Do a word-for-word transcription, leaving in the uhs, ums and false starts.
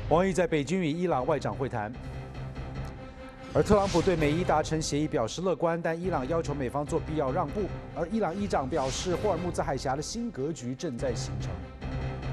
王毅在北京与伊朗外长会谈，而特朗普对美伊达成协议表示乐观，但伊朗要求美方做必要让步。而伊朗议长表示，霍尔木兹海峡的新格局正在形成。